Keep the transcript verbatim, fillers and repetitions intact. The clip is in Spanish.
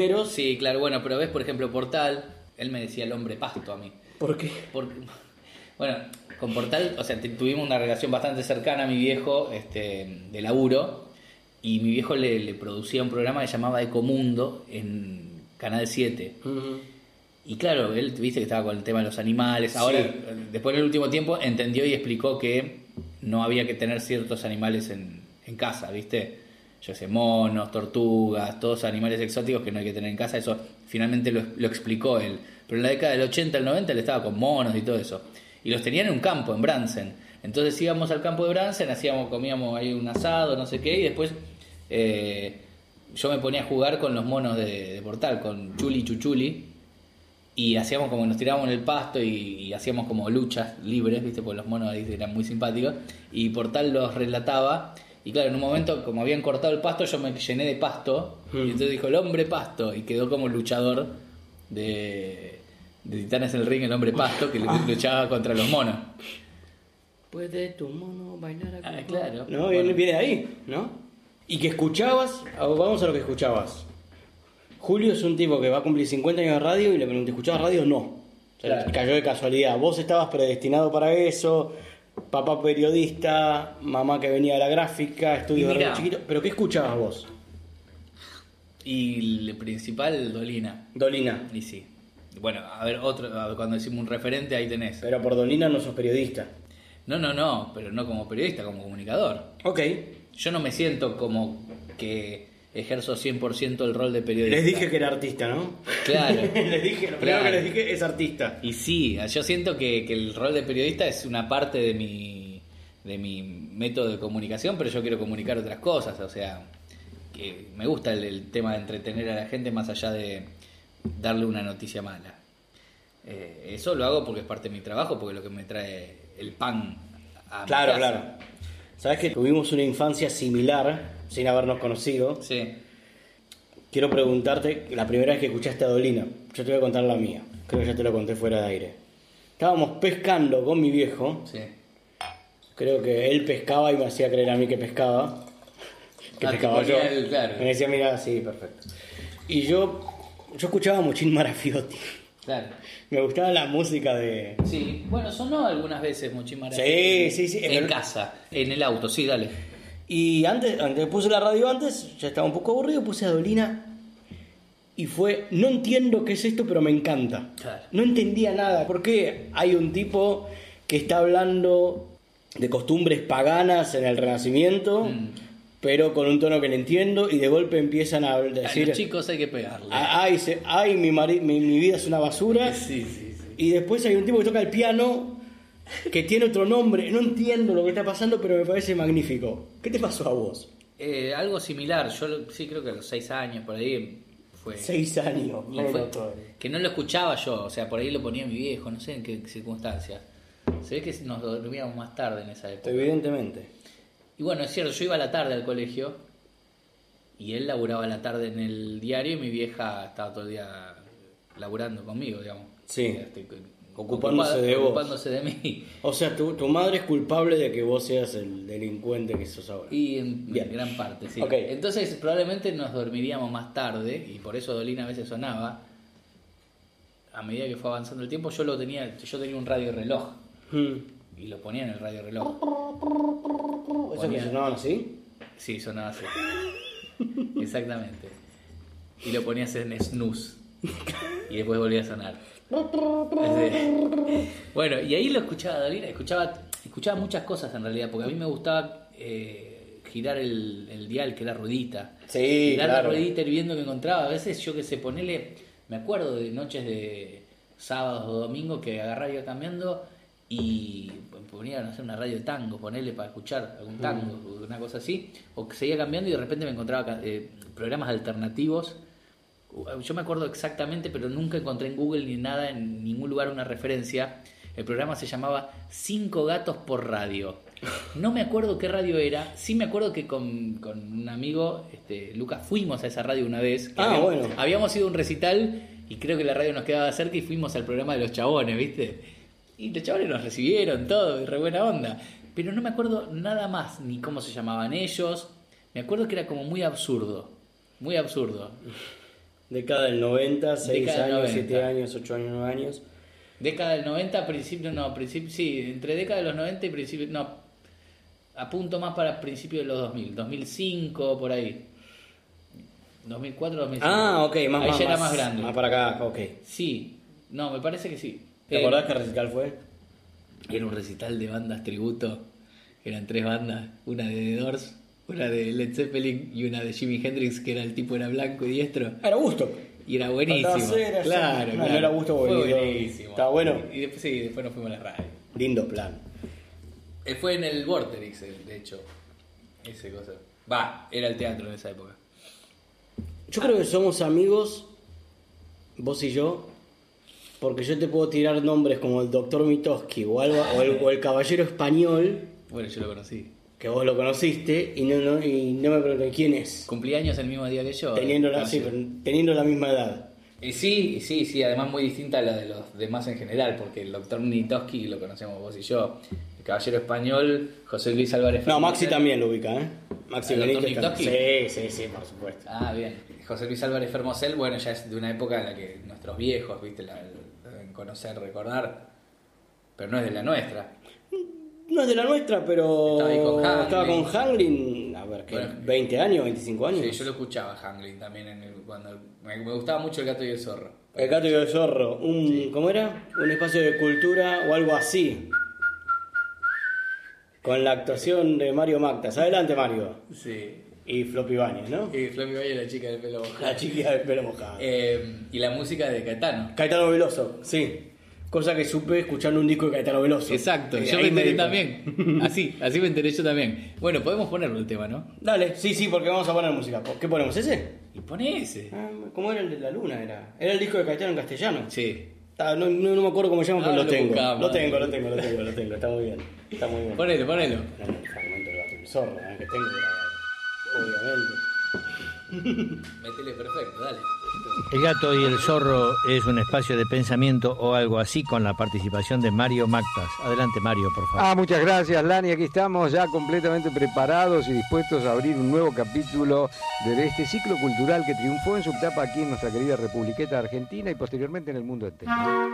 Pero Sí, claro, bueno, pero ves, por ejemplo, Portal, él me decía el hombre pasto a mí. ¿por qué? Porque, bueno, con Portal, o sea, t- tuvimos una relación bastante cercana a mi viejo, este, de laburo, y mi viejo le, le producía un programa que se llamaba Ecomundo en Canal siete. Uh-huh. Y claro, él, viste que estaba con el tema de los animales. Ahora, Sí. después del último tiempo, entendió y explicó que no había que tener ciertos animales en, en casa, ¿viste? Yo sé, monos, tortugas, todos animales exóticos que no hay que tener en casa. Eso finalmente lo, lo explicó él. Pero en la década del ochenta, el noventa, él estaba con monos y todo eso. Y los tenían en un campo, en Bransen. Entonces íbamos al campo de Bransen, hacíamos, comíamos ahí un asado, no sé qué, y después eh, yo me ponía a jugar con los monos de, de Portal, con Chuli y Chuchuli. Y hacíamos como nos tirábamos en el pasto y, y hacíamos como luchas libres, ¿viste? Porque los monos ahí eran muy simpáticos. Y Portal los relataba. Y claro, en un momento, como habían cortado el pasto, yo me llené de pasto. Mm. Y entonces dijo, el hombre pasto. Y quedó como luchador de, de Titanes en el Ring, el hombre pasto, que luchaba contra los monos. ¿Puede tu mono bailar a Ah, claro. No, viene, viene ahí, ¿no? ¿Y que escuchabas? Vamos a lo que escuchabas. Julio es un tipo que va a cumplir cincuenta años de radio y le pregunté, ¿escuchabas radio? No. O sea, claro. Cayó de casualidad. Vos estabas predestinado para eso, papá periodista, mamá que venía de la gráfica, estudio de radio chiquito. ¿Pero qué escuchabas vos? Y el principal, Dolina. Dolina. Y sí. Bueno, a ver, otro, a ver, cuando decimos un referente, ahí tenés. Pero por Dolina no sos periodista. No, no, no, pero no como periodista, como comunicador. Ok. Yo no me siento como que ejerzo cien por ciento el rol de periodista. Les dije que era artista, ¿no? Claro. les dije, lo primero claro. que les dije es artista. Y sí, yo siento que, que el rol de periodista es una parte de mi, de mi método de comunicación, pero yo quiero comunicar otras cosas, o sea, que me gusta el, el tema de entretener a la gente más allá de darle una noticia mala. Eh, eso lo hago porque es parte de mi trabajo, porque es lo que me trae el pan a claro, mi casa. Claro. Sabes que tuvimos una infancia similar sin habernos conocido. Sí. Quiero preguntarte, la primera vez que escuchaste a Dolina, yo te voy a contar la mía, creo que ya te lo conté fuera de aire. Estábamos pescando con mi viejo. Sí. Creo que él pescaba y me hacía creer a mí que pescaba. Que ah, pescaba yo. El, claro. Me decía, mira, sí, perfecto. Y yo, yo escuchaba a Muchín Marafiotti. Claro. Me gustaba la música de... Sí, bueno, sonó algunas veces Muchín Sí, Marafiotti. sí, sí. En, en casa, en el auto, sí, dale. Y antes, antes puse la radio antes, ya estaba un poco aburrido, puse a Dolina y fue, no entiendo qué es esto, pero me encanta. Claro. No entendía nada. ¿Por qué hay un tipo que está hablando de costumbres paganas en el Renacimiento, mm. pero con un tono que le entiendo, y de golpe empiezan a decir... A los chicos hay que pegarle. Ay, se, ay mi, mari, mi, mi vida es una basura. Sí, sí, sí. Y después hay un tipo que toca el piano... que tiene otro nombre, no entiendo lo que está pasando, pero me parece magnífico. ¿Qué te pasó a vos? Eh, algo similar, yo sí creo que a los seis años, por ahí fue... Seis años, fue, que no lo escuchaba yo, o sea, por ahí lo ponía mi viejo, no sé en qué circunstancias. Se ve que nos dormíamos más tarde en esa época. Evidentemente. Y bueno, es cierto, yo iba a la tarde al colegio y él laburaba a la tarde en el diario y mi vieja estaba todo el día laburando conmigo, digamos. Sí. Este, Ocupándose ocupada, de vos. Ocupándose de mí. O sea, tu, tu madre es culpable de que vos seas el delincuente que sos ahora. Y en, en gran parte, sí. Okay. Entonces probablemente nos dormiríamos más tarde y por eso Dolina a veces sonaba. A medida que fue avanzando el tiempo, yo lo tenía, yo tenía un radio reloj. Hmm. Y lo ponía en el radio reloj. ¿Eso que sonaban así? Sí, sonaba así. Exactamente. Y lo ponías en snooze. Y después volvía a sonar. Así. Bueno, y ahí lo escuchaba Dolina, escuchaba, escuchaba muchas cosas en realidad, porque a mí me gustaba eh, girar el, el dial, que era ruedita. Sí, girar claro. la ruedita y viendo que encontraba. A veces yo que sé, ponele, me acuerdo de noches de sábados o domingos que agarraba y iba cambiando y ponía, no sé, una radio de tango, ponele para escuchar algún tango, mm. una cosa así, o que seguía cambiando y de repente me encontraba eh, programas alternativos. Yo me acuerdo exactamente, pero nunca encontré en Google ni nada, en ningún lugar una referencia. El programa se llamaba Cinco Gatos por Radio. No me acuerdo qué radio era. Sí me acuerdo que con, con un amigo, este, Lucas, fuimos a esa radio una vez. Que ah, habíamos, bueno. Habíamos ido a un recital y creo que la radio nos quedaba cerca y fuimos al programa de los chabones, ¿viste? Y los chabones nos recibieron todo, y re buena onda. Pero no me acuerdo nada más, ni cómo se llamaban ellos. Me acuerdo que era como muy absurdo. Muy absurdo. Década del noventa, seis Década del años, noventa. siete años, ocho años, nueve años. Década del noventa, principio, no, principio, sí, entre década de los noventa y principio, no, apunto más para principios de los dos mil, dos mil cinco, por ahí. dos mil cuatro, dos mil cinco. Ah, ok, más, ahí más, ya era más, más grande. Más para acá, ok. Sí, no, me parece que sí. ¿Te Eh, acordás qué recital fue? Era un recital de bandas tributo, eran tres bandas, una de The Doors, una de Led Zeppelin y una de Jimi Hendrix, que era el tipo era blanco y diestro. Era Woodstock. Y era buenísimo. Faltaba hacer allá. Claro, No, claro. no era Woodstock Fue bonito. buenísimo. Estaba bueno. Y después, sí, después nos fuimos a la radio. Lindo plan. Eh, Fue en el Vorterix, eh, de hecho, ese cosa. Va, era el teatro en esa época. Yo creo que somos amigos, vos y yo, porque yo te puedo tirar nombres como el Doctor Mitoski o, algo, o, el, o el Caballero Español, Bueno, yo lo conocí. que vos lo conociste, y no, no, y no me pregunté quién es, Cumpleaños el mismo día que yo. teniendo la, eh, sí, conocí. pero teniendo la misma edad. Y sí, y sí, sí, además muy distinta a la de los demás en general, porque el doctor Nitoski lo conocemos vos y yo. El Caballero Español, José Luis Álvarez No, Fernández. Maxi también lo ubica, ¿eh? Maxi ¿El doctor Benítez también. Mitoski? Sí, sí, sí, por supuesto. Ah, bien. José Luis Álvarez Fermosel, bueno, ya es de una época en la que nuestros viejos, viste, la deben conocer, recordar, pero no es de la nuestra. No es de la nuestra, pero Estaba ahí con Hanglin. estaba con Hanglin, a ver, ¿qué? Bueno. ¿veinte años, veinticinco años? Sí, yo lo escuchaba Hanglin también en el- cuando me, me gustaba mucho El Gato y el Zorro. El Gato y el Zorro, un, Sí. ¿cómo era? Un espacio de cultura o algo así. Con la actuación de Mario Mactas. Adelante, Mario. Sí. Y Floppy Bañez, ¿no? Y Flavio Valle, la chica del pelo mojado. La chica del pelo mojado. Eh, y la música de Caetano. Caetano Veloso, sí. Cosa que supe escuchando un disco de Caetano Veloso. Exacto, Eh, yo ahí me enteré di también. Así, así me enteré yo también. Bueno, podemos ponerlo el tema, ¿no? Dale, sí, sí, porque vamos a poner música. ¿Qué ponemos? ¿Ese? Y pone ese. Ah, ¿cómo era el de la luna? Era Era el disco de Caetano en castellano. Sí. Ah, no, no, no me acuerdo cómo se llama, Ah, pero lo lo tengo. buscamos. Lo tengo, lo tengo, lo tengo, lo tengo. Está muy bien. Está muy bien. Ponelo, ponelo. Era el fragmento del Gato y el Zorro, ¿eh? Que tengo grabado. Obviamente. Métele perfecto, dale. El Gato y el Zorro es un espacio de pensamiento o algo así con la participación de Mario Mactas. Adelante, Mario, por favor. Ah, muchas gracias, Lani. Aquí estamos ya completamente preparados y dispuestos a abrir un nuevo capítulo de este ciclo cultural que triunfó en su etapa aquí en nuestra querida Republiqueta Argentina y posteriormente en el mundo entero.